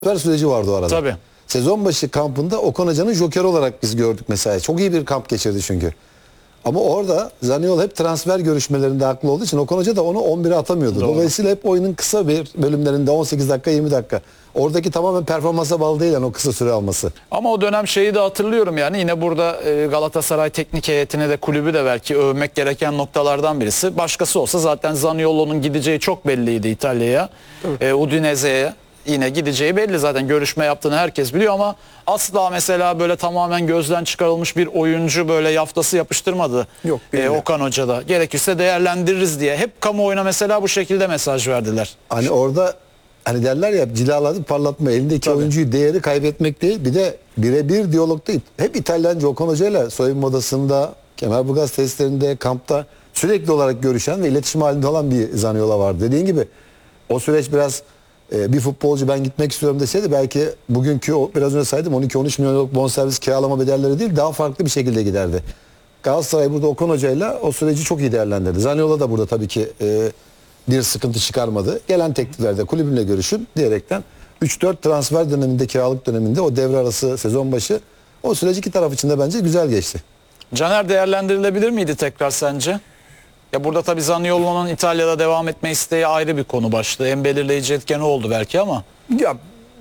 süreci vardı o arada. Tabii. Sezon başı kampında Okan Hoca'nın joker olarak biz gördük mesela. Çok iyi bir kamp geçirdi çünkü. Ama orada Zaniolo hep transfer görüşmelerinde haklı olduğu için Okan Hoca da onu 11'e atamıyordu. Doğru. Dolayısıyla hep oyunun kısa bir bölümlerinde 18 dakika 20 dakika. Oradaki tamamen performansa bağlı değil yani o kısa süre alması. Ama o dönem şeyi de hatırlıyorum yani yine burada Galatasaray teknik heyetine de kulübü de belki övmek gereken noktalardan birisi. Başkası olsa zaten Zaniolo'nun gideceği çok belliydi İtalya'ya. Udinese'ye yine gideceği belli zaten, görüşme yaptığını herkes biliyor ama asla mesela böyle tamamen gözden çıkarılmış bir oyuncu böyle yaftası yapıştırmadı. Yok, Okan Hoca da. Gerekirse değerlendiririz diye. Hep kamuoyuna mesela bu şekilde mesaj verdiler. Hani orada hani derler ya cilaladı parlatma, elindeki Tabii. oyuncuyu değeri kaybetmek değil, bir de birebir diyalogda hep İtalyanca Okan Hoca'yla soyunma odasında, Kemerburgaz testlerinde, kampta sürekli olarak görüşen ve iletişim halinde olan bir Zaniolo vardı. Dediğin gibi o süreç biraz bir futbolcu ben gitmek istiyorum deseydi belki bugünkü biraz önce saydım 12-13 milyonluk bonservis kiralama bedelleri değil daha farklı bir şekilde giderdi. Galatasaray burada Okan Hoca'yla o süreci çok iyi değerlendirdi. Zaniolo da burada tabii ki bir sıkıntı çıkarmadı. Gelen tekliflerde kulübümle görüşün diyerekten 3-4 transfer döneminde, kiralık döneminde o devre arası sezon başı o süreç iki taraf için de bence güzel geçti. Caner değerlendirilebilir miydi tekrar sence? Ya burada tabii Zaniolo'nun İtalya'da devam etme isteği ayrı bir konu başlığı. En belirleyici etken o oldu belki ama. Ya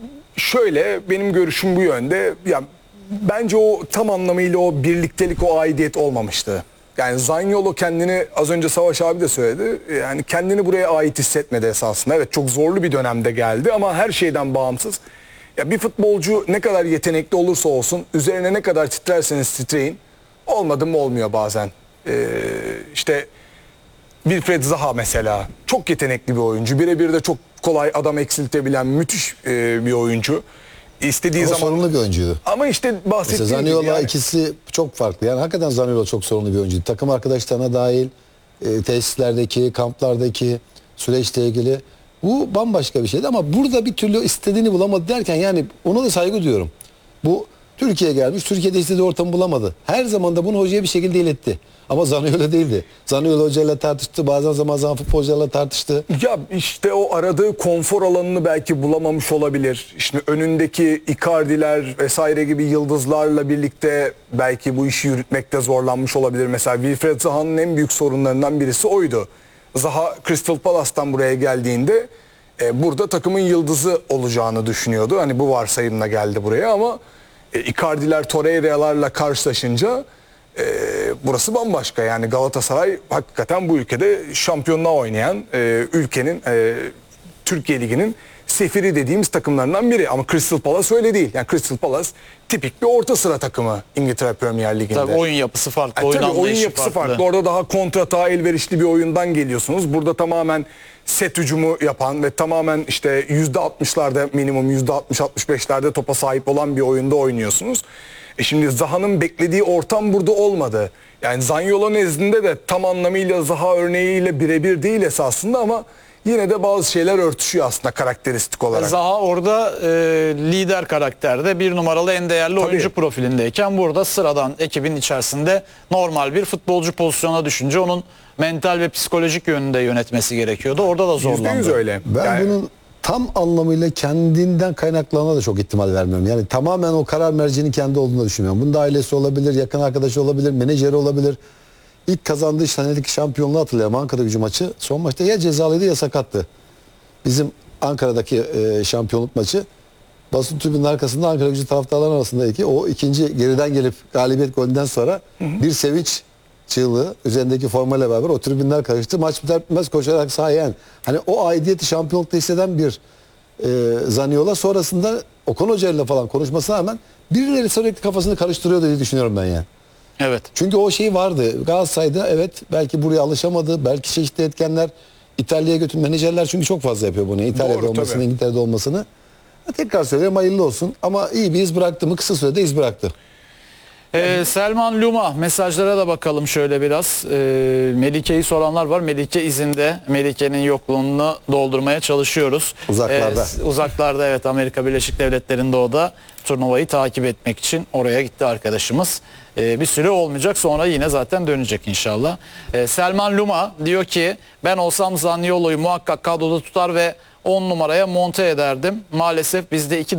şöyle benim görüşüm bu yönde. Ya bence o tam anlamıyla o birliktelik, o aidiyet olmamıştı. Yani Zaniolo kendini az önce Savaş abi de söyledi. Yani kendini buraya ait hissetmedi esasında. Evet çok zorlu bir dönemde geldi ama her şeyden bağımsız. Ya bir futbolcu ne kadar yetenekli olursa olsun üzerine ne kadar titrerseniz titreyin olmadı mı olmuyor bazen. İşte Wilfried Zaha mesela çok yetenekli bir oyuncu. Birebir de çok kolay adam eksiltebilen müthiş bir oyuncu. İstediği Ama zaman sorunlu bir oyuncuydu. ama işte Mesela bahsettiğim gibi Zaniolo yani. ikisi çok farklı. Yani hakikaten Zaniolo çok sorunlu bir oyuncuydu. Takım arkadaşlarına dahil, tesislerdeki, kamplardaki süreçle ilgili. Bu bambaşka bir şeydi ama burada bir türlü istediğini bulamadı derken yani ona da saygı duyuyorum. Bu Türkiye'ye gelmiş, Türkiye'de istediği ortamı bulamadı. Her zaman da bunu hocaya bir şekilde iletti. Ama Zaniolo değildi. Zaniolo hocayla tartıştı, bazen zaman futbolcularla tartıştı. Ya işte o aradığı konfor alanını belki bulamamış olabilir. İşte önündeki Icardi'ler vesaire gibi yıldızlarla birlikte belki bu işi yürütmekte zorlanmış olabilir. Mesela Wilfried Zaha'nın en büyük sorunlarından birisi oydu. Zaha Crystal Palace'tan buraya geldiğinde burada takımın yıldızı olacağını düşünüyordu. Hani bu varsayımla geldi buraya ama Icardi'ler, Torreira'larla karşılaşınca burası bambaşka. Yani Galatasaray hakikaten bu ülkede şampiyonluğa oynayan ülkenin Türkiye Ligi'nin sefiri dediğimiz takımlarından biri. Ama Crystal Palace öyle değil. Yani Crystal Palace tipik bir orta sıra takımı İngiltere Premier Ligi'nde. Tabii oyun yapısı farklı, oyun Tabii oyun anlayışı yapısı farklı. Orada daha kontratağa elverişli bir oyundan geliyorsunuz. Burada tamamen set hücumu yapan ve tamamen işte %60'larda minimum %60-65'lerde topa sahip olan bir oyunda oynuyorsunuz. Şimdi Zaha'nın beklediği ortam burada olmadı. Yani Zaniolo nezdinde de tam anlamıyla Zaha örneğiyle birebir değil esasında ama yine de bazı şeyler örtüşüyor aslında karakteristik olarak. Zaha orada lider karakterde bir numaralı en değerli Tabii. oyuncu profilindeyken burada sıradan ekibin içerisinde normal bir futbolcu pozisyona düşünce onun mental ve psikolojik yönünde yönetmesi gerekiyordu. Orada da zorlandı. %100 öyle. Ben Yani bunun tam anlamıyla kendinden kaynaklanana da çok ihtimal vermiyorum. Yani tamamen o karar mercinin kendi olduğunu düşünmüyorum. Bunda ailesi olabilir, yakın arkadaşı olabilir, menajeri olabilir. İlk kazandığı senedeki şampiyonluğu hatırlıyorum. Ankara-Gücü maçı. Son maçta ya cezalıydı ya sakattı. Bizim Ankara'daki şampiyonluk maçı. Basın tribünün arkasında Ankara-Gücü taraftarların arasındaki o ikinci geriden gelip galibiyet golünden sonra bir sevinç çığlığı üzerindeki formayla beraber o tribünler karıştı. Maç biter bitmez koşarak sahaya yani. Hani o aidiyeti şampiyonlukta hisseden bir Zaniolo sonrasında Okan Hoca ile falan konuşmasına rağmen birileri sürekli kafasını karıştırıyor diye düşünüyorum ben yani. Evet. Çünkü o şey vardı. Galatasaray'da evet belki buraya alışamadı. Belki çeşitli etkenler İtalya'ya götüren menajerler çünkü çok fazla yapıyor bunu. İtalya'da Doğru, olmasını, tabii. İngiltere'de olmasını. Tekrar söylüyorum hayırlı olsun. Ama iyi bir iz bıraktı mı kısa sürede iz bıraktı. Selman Luma mesajlara da bakalım şöyle biraz. Melike'yi soranlar var. Melike izinde. Melike'nin yokluğunu doldurmaya çalışıyoruz. Uzaklarda. Uzaklarda evet, Amerika Birleşik Devletleri'nde o da turnuvayı takip etmek için oraya gitti arkadaşımız. Bir süre olmayacak, sonra yine zaten dönecek inşallah. Selman Luma diyor ki ben olsam Zaniolo'yu muhakkak kadroda tutar ve 10 numaraya monte ederdim. Maalesef bizde 2